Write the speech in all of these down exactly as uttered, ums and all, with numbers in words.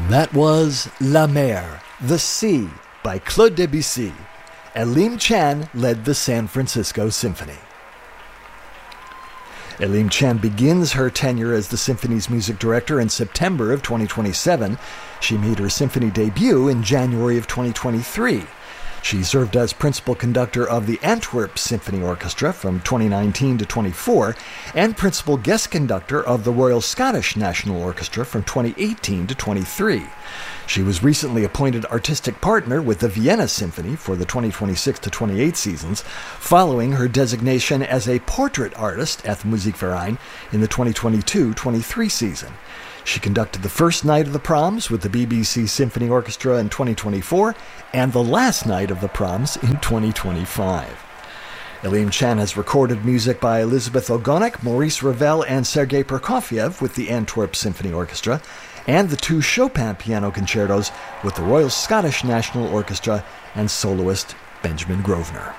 That was La Mer, The Sea, by Claude Debussy. Elim Chan led the San Francisco Symphony. Elim Chan begins her tenure as the symphony's music director in September of twenty twenty-seven. She made her symphony debut in January of twenty twenty-three. She served as principal conductor of the Antwerp Symphony Orchestra from twenty nineteen to twenty-four and principal guest conductor of the Royal Scottish National Orchestra from twenty eighteen to twenty-three. She was recently appointed artistic partner with the Vienna Symphony for the twenty twenty-six to twenty-eight seasons, following her designation as a portrait artist at the Musikverein in the twenty twenty-two twenty-three season. She conducted the first night of the Proms with the B B C Symphony Orchestra in twenty twenty-four and the last night of the Proms in twenty twenty-five. Elim Chan has recorded music by Elizabeth Ogonek, Maurice Ravel, and Sergei Prokofiev with the Antwerp Symphony Orchestra, and the two Chopin piano concertos with the Royal Scottish National Orchestra and soloist Benjamin Grosvenor.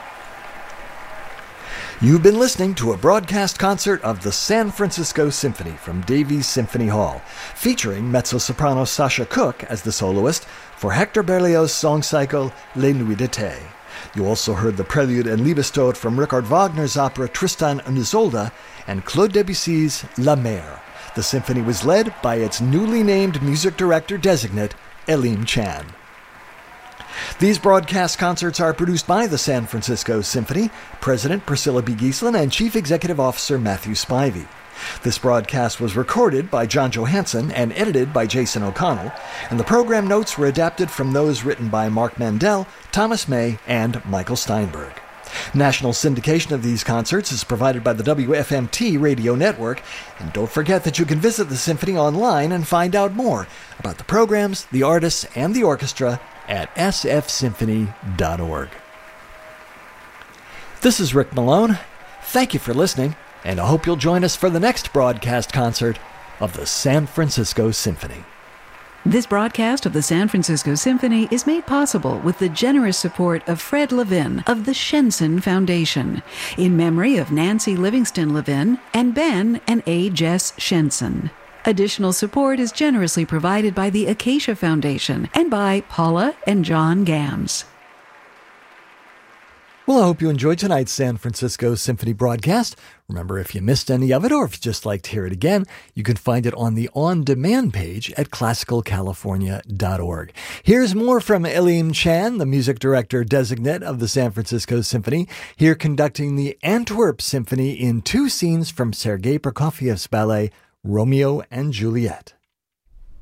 You've been listening to a broadcast concert of the San Francisco Symphony from Davies Symphony Hall, featuring mezzo-soprano Sasha Cook as the soloist for Hector Berlioz' song cycle Les Nuits d'été. You also heard the prelude and Liebestod from Richard Wagner's opera Tristan und Isolde and Claude Debussy's La Mer. The symphony was led by its newly named music director designate, Elim Chan. These broadcast concerts are produced by the San Francisco Symphony, President Priscilla B. Giesland, and Chief Executive Officer Matthew Spivey. This broadcast was recorded by John Johansson and edited by Jason O'Connell, and the program notes were adapted from those written by Mark Mandel, Thomas May, and Michael Steinberg. National syndication of these concerts is provided by the W F M T radio network, and don't forget that you can visit the Symphony online and find out more about the programs, the artists, and the orchestra at s f symphony dot org. This is Rick Malone. Thank you for listening, and I hope you'll join us for the next broadcast concert of the San Francisco Symphony. This broadcast of the San Francisco Symphony is made possible with the generous support of Fred Levin of the Shenson Foundation, in memory of Nancy Livingston Levin and Ben and A. Jess Shenson. Additional support is generously provided by the Acacia Foundation and by Paula and John Gams. Well, I hope you enjoyed tonight's San Francisco Symphony broadcast. Remember, if you missed any of it or if you just like to hear it again, you can find it on the on-demand page at classical california dot org. Here's more from Elim Chan, the music director designate of the San Francisco Symphony, here conducting the Antwerp Symphony in two scenes from Sergei Prokofiev's ballet Romeo and Juliet.